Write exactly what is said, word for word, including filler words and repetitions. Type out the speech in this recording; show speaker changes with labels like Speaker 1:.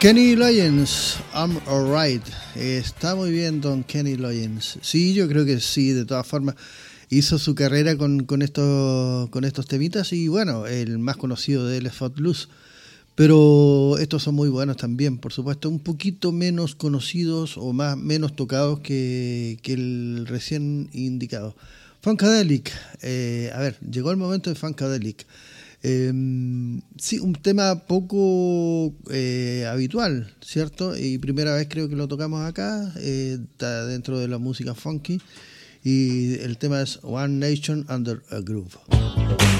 Speaker 1: Kenny Loggins, I'm Alright. Está muy bien, don Kenny Loggins. Sí, yo creo que sí, de todas formas. Hizo su carrera con, con, estos, con estos temitas y bueno, el más conocido de él es Footloose. Pero estos son muy buenos también, por supuesto, un poquito menos conocidos o más menos tocados que, que el recién indicado. Funkadelic, eh, a ver, llegó el momento de Funkadelic. Eh, sí, un tema poco eh, habitual, ¿cierto? Y primera vez creo que lo tocamos acá, eh, está dentro de la música funky. Y el tema es One Nation Under a Groove.